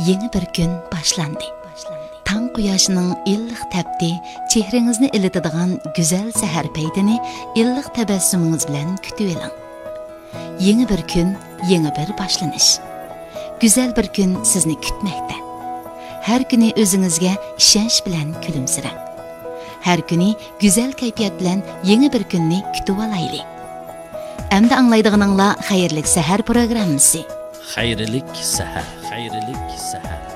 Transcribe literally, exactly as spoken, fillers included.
Yeni bir gün başlandı. Tang quyoshning illiq tapdi, chehringizni ilitadigan go'zal sahar paytini illiq tabassumingiz bilan kutib oling. Yeni bir kun, yeni bir boshlanish. Go'zal bir kun sizni kutmoqda. Har kuni o'zingizga ishonch bilan kulimsirang. Har kuni go'zal kayfiyat bilan yeni bir kunni kutib olaylik. Endi anglaydiganinglar xayrlik sahar programmasi. Xayrlik sahar, xayrlik sahar.